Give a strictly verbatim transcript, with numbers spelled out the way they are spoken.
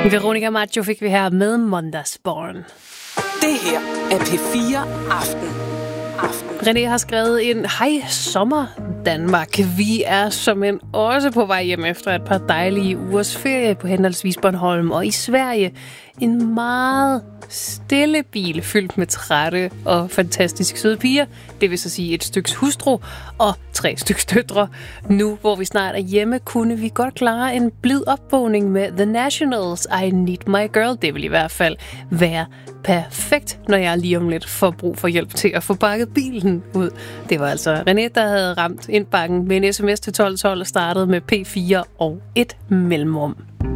Veronica Maggio fik vi her med Måndagsborn. Det her er P fire Aften. Aften. René har skrevet en hej sommer Danmark. Vi er som en også på vej hjem efter et par dejlige ugers ferie på henholdsvis Bornholm og i Sverige. En meget stille bil fyldt med trætte og fantastisk søde piger. Det vil så sige et styks hustru og tre styks døtre. Nu, hvor vi snart er hjemme, kunne vi godt klare en blid opvågning med The Nationals. I Need My Girl. Det vil i hvert fald være perfekt, når jeg lige om lidt får brug for hjælp til at få bakket bilen ud. Det var altså René, der havde ramt indbakken med en sms til tolv tolv og startede med P fire og et mellemrum.